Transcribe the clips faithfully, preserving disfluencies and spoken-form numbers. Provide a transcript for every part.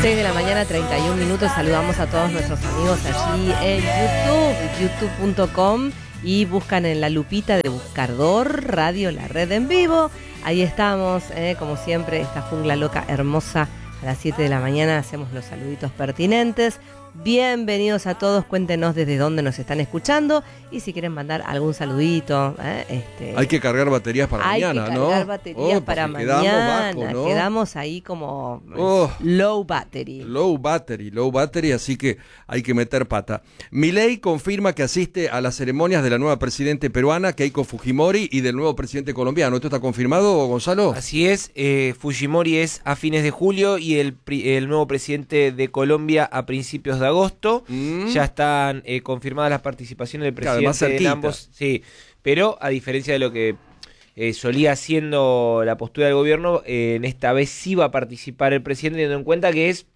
seis de la mañana, treinta y un minutos. Saludamos a todos nuestros amigos allí en YouTube, youtube punto com, y buscan en la lupita de buscador Radio La Red en vivo. Ahí estamos, eh, como siempre, esta jungla loca hermosa. A las siete de la mañana hacemos los saluditos pertinentes. Bienvenidos a todos, cuéntenos desde dónde nos están escuchando y si quieren mandar algún saludito. ¿eh? Este, hay que cargar baterías para hay mañana, ¿no? Hay que cargar baterías oh, para mañana. Quedamos, Bajo, ¿no? quedamos ahí como oh, low battery. Low battery, low battery, así que hay que meter pata. Milei confirma que asiste a las ceremonias de la nueva presidente peruana, Keiko Fujimori, y del nuevo presidente colombiano. ¿Esto está confirmado, Gonzalo? Así es, eh, Fujimori es a fines de julio y el, el nuevo presidente de Colombia a principios de agosto. Mm. Ya están eh, confirmadas las participaciones del presidente en ambos. Sí, pero a diferencia de lo que eh, solía siendo la postura del gobierno, eh, en esta vez sí va a participar el presidente, teniendo en cuenta que es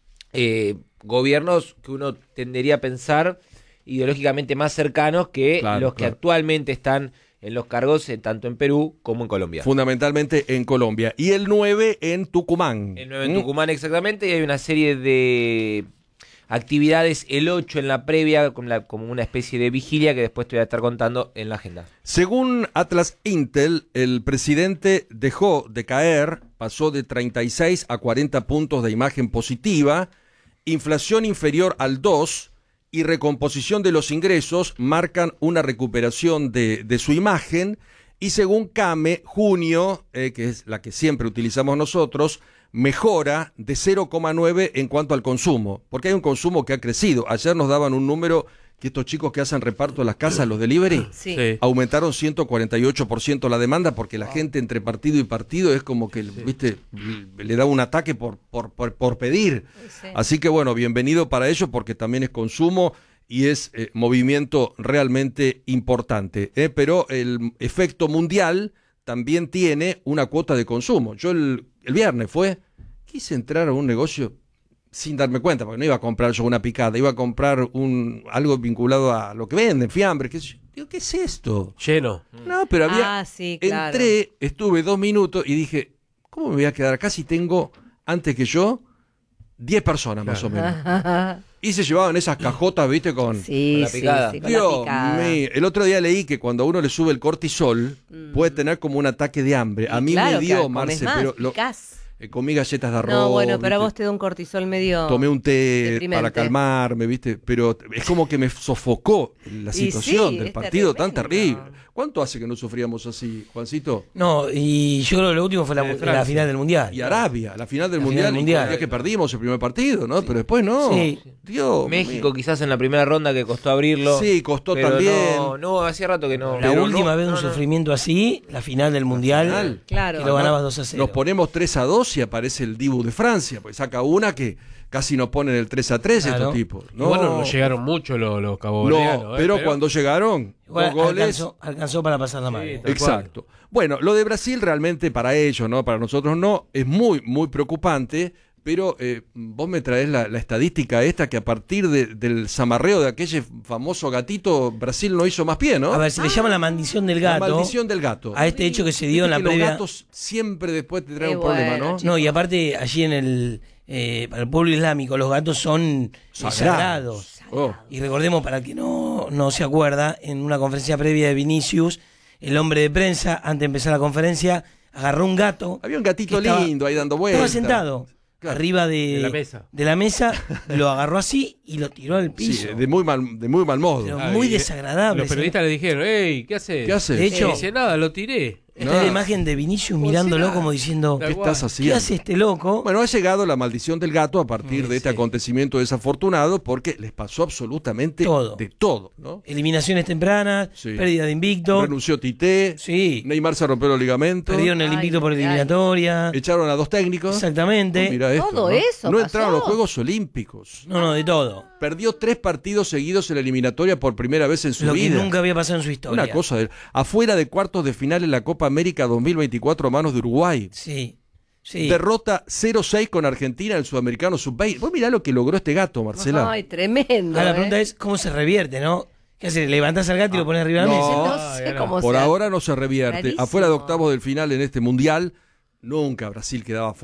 eh, gobiernos que uno tendería a pensar ideológicamente más cercanos que claro, los claro. que actualmente están en los cargos eh, tanto en Perú como en Colombia. Fundamentalmente en Colombia. Y el nueve en Tucumán. El nueve en ¿Mm? Tucumán, exactamente, y hay una serie de actividades, el ocho en la previa, como, la, como una especie de vigilia que después te voy a estar contando en la agenda. Según Atlas Intel, el presidente dejó de caer, pasó de treinta y seis a cuarenta puntos de imagen positiva, inflación inferior al dos y recomposición de los ingresos marcan una recuperación de, de su imagen. Y según CAME, junio, eh, que es la que siempre utilizamos nosotros, mejora de cero coma nueve en cuanto al consumo, porque hay un consumo que ha crecido. Ayer nos daban un número que estos chicos que hacen reparto en las casas, los delivery, sí. Sí. aumentaron ciento cuarenta y ocho por ciento la demanda, porque la gente entre partido y partido es como que, sí. viste, le da un ataque por, por, por, por pedir. Sí. Así que bueno, bienvenido para ellos, porque también es consumo y es eh, movimiento realmente importante. ¿eh? Pero el efecto mundial también tiene una cuota de consumo. Yo el, el viernes fue, quise entrar a un negocio sin darme cuenta, porque no iba a comprar yo una picada, iba a comprar un algo vinculado a lo que venden, fiambre, qué sé yo. Digo, ¿qué es esto? Lleno. No, pero había... Ah, sí, claro. Entré, estuve dos minutos y dije, ¿cómo me voy a quedar acá si tengo, antes que yo, diez personas más claro. o menos? Y se llevaban esas cajotas, ¿viste? Con, sí, con la picada. Sí, sí, con Dios la picada. mío. El otro día leí que cuando a uno le sube el cortisol, mm. puede tener como un ataque de hambre. A mí claro, me dio, claro, Marce, más, pero... Lo, eh, comí galletas de arroz. No, bueno, pero ¿viste? a vos te da un cortisol medio Tomé un té deprimente. Para calmarme, ¿viste? Pero es como que me sofocó la situación sí, del es partido tremendo. tan terrible. ¿Cuánto hace que no sufríamos así, Juancito? No, y yo creo que lo último fue la, la final del Mundial. Y Arabia, la final del la Mundial, final del mundial. El día que perdimos el primer partido, ¿no? Sí. Pero después no. Sí. Dios México mío. quizás en la primera ronda que costó abrirlo. Sí, costó pero también. No, no, hacía rato que no. La pero última no, vez no, un no. sufrimiento así, la final del Mundial, final. Claro. que lo ganabas dos a cero. Nos ponemos tres a dos y aparece el Dibu de Francia, pues saca una que casi nos ponen el tres a tres claro. estos tipos. No, bueno, no llegaron mucho los, los caboverdianos. No, ¿eh? pero, pero cuando llegaron, bueno, dos goles. Alcanzó, alcanzó para pasar la mano. Sí, exacto. Bueno, lo de Brasil realmente para ellos, ¿no? Para nosotros no, es muy, muy preocupante. Pero eh, vos me traés la, la estadística esta que a partir de, del zamarreo de aquel famoso gatito, Brasil no hizo más pie, ¿no? A ver, se ah, le llama la maldición del gato. La maldición del gato. A este hecho que se dio en la que previa. Los gatos siempre después te traen eh, un problema, bueno, ¿no? chicos. No, y aparte allí en el... Eh, para el pueblo islámico los gatos son sagrados. sagrados. Oh. Y recordemos, para el que no, no se acuerda, en una conferencia previa de Vinicius, el hombre de prensa, antes de empezar la conferencia, agarró un gato. Había un gatito estaba, lindo ahí dando vueltas. Estaba sentado. Claro. Arriba de, de la mesa, de la mesa lo agarró así y lo tiró al piso. Sí, de muy mal, de muy mal modo. Pero ah, muy desagradable. Los periodistas le dijeron, hey, ¿qué haces? ¿Qué haces? De hecho, no dice nada, lo tiré. Esta no. es la imagen de Vinicius mirándolo como diciendo, ¿qué estás haciendo? ¿Qué hace este loco? Bueno, ha llegado la maldición del gato a partir sí, de este sí. acontecimiento desafortunado, porque les pasó absolutamente todo. de todo, ¿no? Eliminaciones tempranas, sí. pérdida de invicto. Renunció Tite, sí. Neymar se rompió los ligamentos. Perdieron el invicto ay, por eliminatoria. Echaron a dos técnicos. Exactamente. No, mira esto, todo ¿no? eso No pasó. entraron a los Juegos Olímpicos. No, no, de todo. Perdió tres partidos seguidos en la eliminatoria por primera vez en su Lo vida. Lo que nunca había pasado en su historia. Una cosa, de, afuera de cuartos de final en la Copa América dos mil veinticuatro a manos de Uruguay. Sí, sí. Derrota cero seis con Argentina en el Sudamericano sub veinte. Vos mirá lo que logró este gato, Marcela. Ay, tremendo. Ahora, la ¿eh? pregunta es, ¿cómo se revierte, no? ¿Qué haces? ¿Levantás al gato y lo pones arriba de la no, mesa? No sé cómo Por se ahora no se revierte. Rarísimo. Afuera de octavos del final en este Mundial, nunca Brasil quedaba fuera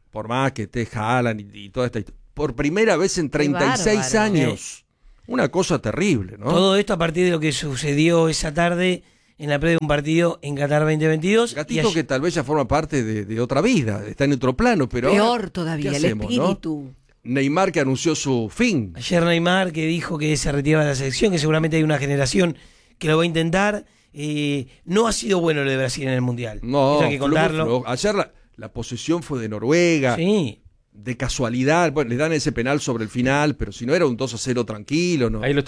por más que esté Haaland y, y toda esta historia, por primera vez en treinta y seis años. Una cosa terrible, ¿no? Todo esto a partir de lo que sucedió esa tarde en la previa de un partido en Qatar veinte veintidós. Gatito allí... que tal vez ya forma parte de, de otra vida, está en otro plano, pero peor ahora, todavía, el hacemos, espíritu. ¿no? Neymar que anunció su fin. Ayer Neymar que dijo que se retiraba de la selección, que seguramente hay una generación que lo va a intentar. Eh, no ha sido bueno lo de Brasil en el Mundial. No, hay que contarlo. Flo, Flo. Ayer la, la posesión fue de Noruega. Sí. De casualidad, bueno, le dan ese penal sobre el final, pero si no era un dos a cero tranquilo, ¿no? Ahí lo